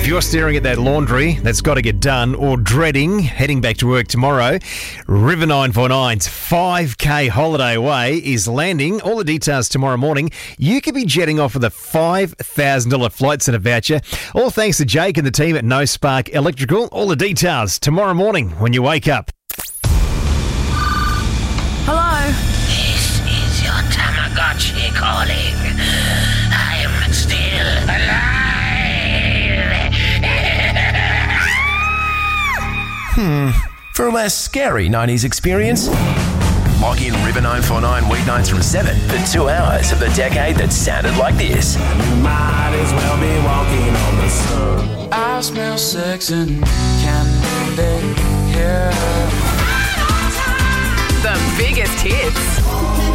If you're staring at that laundry that's got to get done or dreading heading back to work tomorrow, River 949's 5K holiday away is landing. All the details tomorrow morning. You could be jetting off with a $5,000 Flight Centre voucher. All thanks to Jake and the team at No Spark Electrical. All the details tomorrow morning when you wake up. Hello? This is your Tamagotchi calling. I am still alive. For a less scary 90s experience, log in River 949 weeknights from 7 for 2 hours of the decade that sounded like this. You might as well be walking on the sun. I smell sex and candy here. The biggest hits.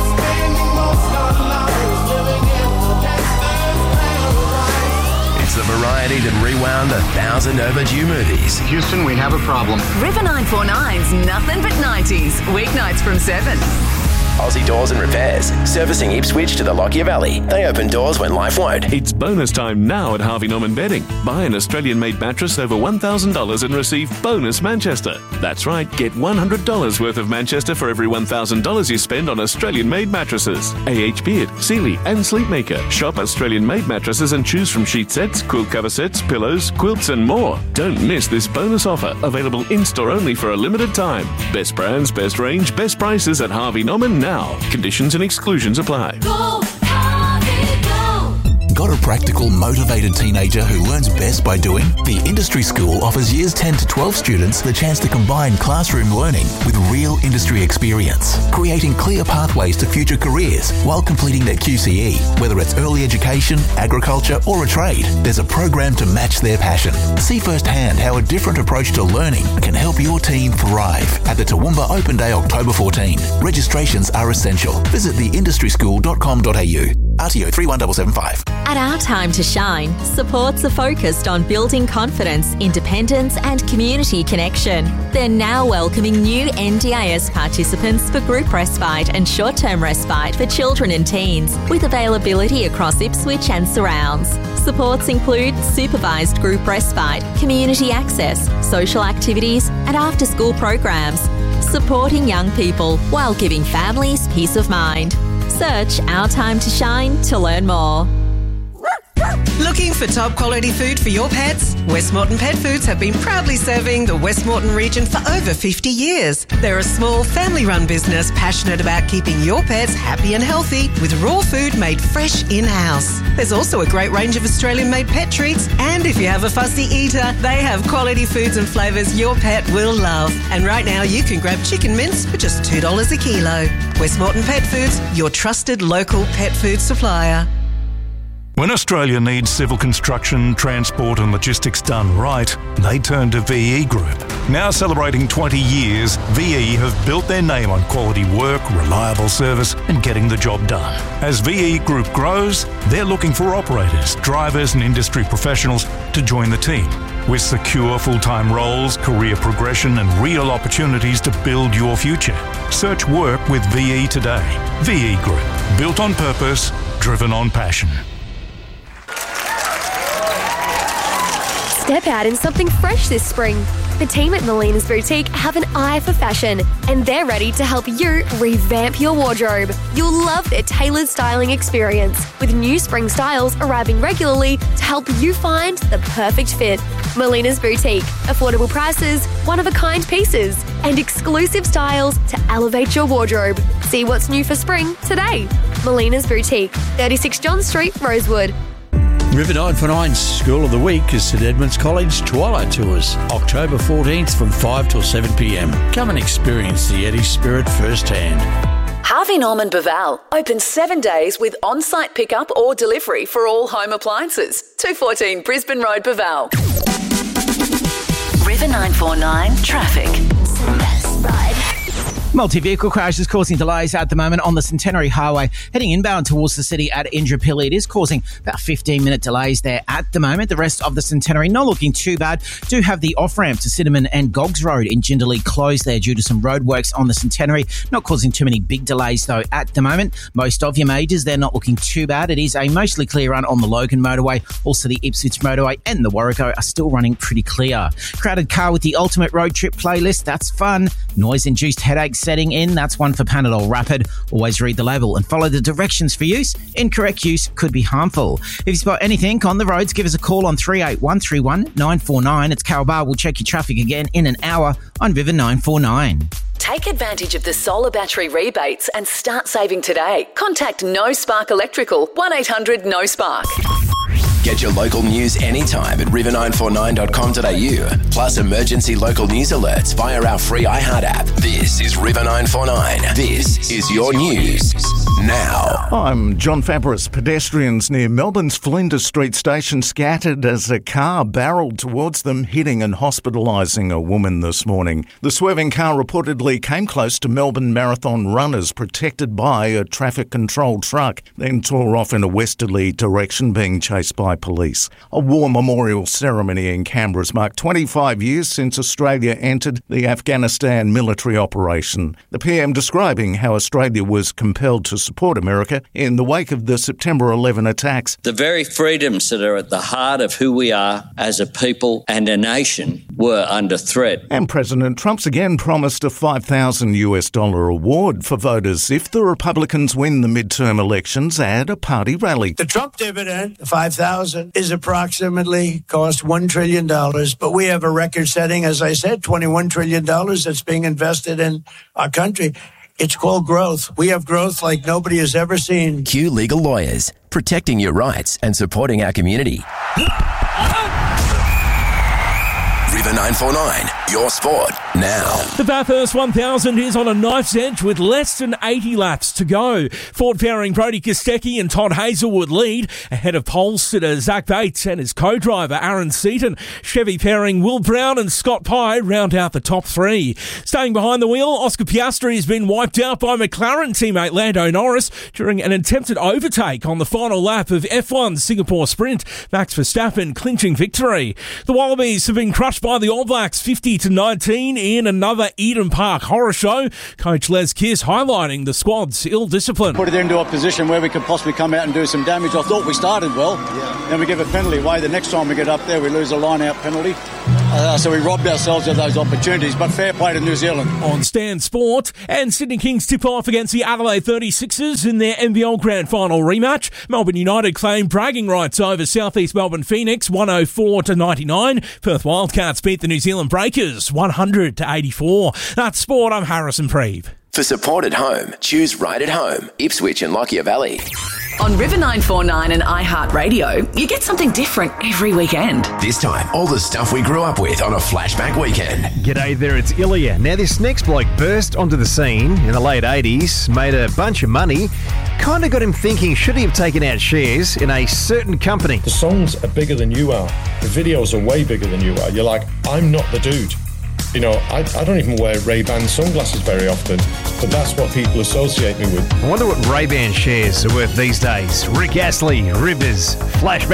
It's the variety that rewound 1,000 overdue movies. Houston, we have a problem. River 949's Nothing But 90s. Weeknights from 7. Aussie Doors and Repairs, servicing Ipswich to the Lockyer Valley. They open doors when life won't. It's bonus time now at Harvey Norman Bedding. Buy an Australian-made mattress over $1,000 and receive bonus Manchester. That's right, get $100 worth of Manchester for every $1,000 you spend on Australian-made mattresses. AH Beard, Sealy and Sleepmaker. Shop Australian-made mattresses and choose from sheet sets, quilt cover sets, pillows, quilts and more. Don't miss this bonus offer, available in-store only for a limited time. Best brands, best range, best prices at Harvey Norman now. Conditions and exclusions apply. Go, Harvey, go! Got a practical, motivated teenager who learns best by doing? The Industry School offers years 10 to 12 students the chance to combine classroom learning with real industry experience, creating clear pathways to future careers while completing their QCE. Whether it's early education, agriculture or a trade, there's a program to match their passion. See firsthand how a different approach to learning can help your team thrive at the Toowoomba Open Day October 14. Registrations are essential. Visit theindustryschool.com.au. RTO 31775. At Our Time to Shine, supports are focused on building confidence, independence and community connection. They're now welcoming new NDIS participants for group respite and short-term respite for children and teens, with availability across Ipswich and surrounds. Supports include supervised group respite, community access, social activities and after-school programs, supporting young people while giving families peace of mind. Search Our Time to Shine to learn more. Looking for top quality food for your pets? Westmorton Pet Foods have been proudly serving the Westmorton region for over 50 years. They're a small family-run business passionate about keeping your pets happy and healthy with raw food made fresh in-house. There's also a great range of Australian-made pet treats, and if you have a fussy eater, they have quality foods and flavours your pet will love. And right now you can grab chicken mince for just $2 a kilo. Westmorton Pet Foods, your trusted local pet food supplier. When Australia needs civil construction, transport and logistics done right, they turn to VE Group. Now celebrating 20 years, VE have built their name on quality work, reliable service and getting the job done. As VE Group grows, they're looking for operators, drivers and industry professionals to join the team. With secure full-time roles, career progression and real opportunities to build your future. Search work with VE today. VE Group, built on purpose, driven on passion. Step out in something fresh this spring. The team at Melina's Boutique have an eye for fashion, and they're ready to help you revamp your wardrobe. You'll love their tailored styling experience, with new spring styles arriving regularly to help you find the perfect fit. Melina's Boutique. Affordable prices, one-of-a-kind pieces, and exclusive styles to elevate your wardrobe. See what's new for spring today. Melina's Boutique, 36 John Street, Rosewood. River 949's School of the Week is St Edmunds College Twilight Tours, October 14th from 5 till 7 p.m. Come and experience the Eddie spirit firsthand. Harvey Norman Baval, open 7 days with on-site pickup or delivery for all home appliances. 214 Brisbane Road, Baval. River 949 Traffic. Multi-vehicle crash is causing delays at the moment on the Centenary Highway. Heading inbound towards the city at Indooroopilly, it is causing about 15-minute delays there at the moment. The rest of the Centenary not looking too bad. Do have the off-ramp to Cinnamon and Goggs Road in Jindalee closed there due to some roadworks on the Centenary. Not causing too many big delays though at the moment. Most of your majors, they're not looking too bad. It is a mostly clear run on the Logan Motorway. Also the Ipswich Motorway and the Warrego are still running pretty clear. Crowded car with the ultimate road trip playlist. That's fun. Noise-induced headache setting in. That's one for Panadol Rapid. Always read the label and follow the directions for use. Incorrect use could be harmful. If you spot anything on the roads, give us a call on 38131 949. It's Carol Barr. We'll check your traffic again in an hour on Viva 949. Take advantage of the solar battery rebates and start saving today. Contact No Spark Electrical, 1800 No Spark. Get your local news anytime at river949.com.au. Plus emergency local news alerts via our free iHeart app. This is River 949. This is your news now. I'm John Fabris. Pedestrians near Melbourne's Flinders Street station scattered as a car barrelled towards them, hitting and hospitalising a woman this morning. The swerving car reportedly came close to Melbourne Marathon runners protected by a traffic control truck, then tore off in a westerly direction, being chased by police. A war memorial ceremony in Canberra's marked 25 years since Australia entered the Afghanistan military operation. The PM describing how Australia was compelled to support America in the wake of the September 11 attacks. The very freedoms that are at the heart of who we are as a people and a nation were under threat. And President Trump's again promised a $5,000 award for voters if the Republicans win the midterm elections at a party rally. The Trump dividend, the $5,000, is approximately cost $1 trillion, but we have a record-setting, as I said, $21 trillion that's being invested in our country. It's called growth. We have growth like nobody has ever seen. Q Legal Lawyers, protecting your rights and supporting our community. River 949, your sport now. The Bathurst 1000 is on a knife's edge with less than 80 laps to go. Ford pairing Brody Kostecki and Todd Hazelwood lead ahead of pole sitter Zach Bates and his co-driver Aaron Seaton. Chevy pairing Will Brown and Scott Pye round out the top three. Staying behind the wheel, Oscar Piastri has been wiped out by McLaren teammate Lando Norris during an attempted overtake on the final lap of F1's Singapore Sprint. Max Verstappen clinching victory. The Wallabies have been crushed by the All Blacks 50-19 in another Eden Park horror show. Coach Les Kiss highlighting the squad's ill discipline. Put it into a position where we could possibly come out and do some damage. I thought we started well. Then we give a penalty away. The next time we get up there, we lose a line-out penalty. So we robbed ourselves of those opportunities, but fair play to New Zealand. On Stan Sport, and Sydney Kings tip off against the Adelaide 36ers in their NBL Grand Final rematch. Melbourne United claim bragging rights over South East Melbourne Phoenix 104-99. Perth Wildcats beat the New Zealand Breakers 100-84. That's Sport. I'm Harrison Preeve. For support at home, choose Right at Home, Ipswich and Lockyer Valley. On River 949 and iHeartRadio, you get something different every weekend. This time, all the stuff we grew up with on a flashback weekend. G'day there, it's Ilya. Now, this next bloke burst onto the scene in the late 80s, made a bunch of money, kind of got him thinking, should he have taken out shares in a certain company? The songs are bigger than you are. The videos are way bigger than you are. You're like, I'm not the dude. You know, I don't even wear Ray-Ban sunglasses very often, but that's what people associate me with. I wonder what Ray-Ban shares are worth these days. Rick Astley, Rivers, Flashback.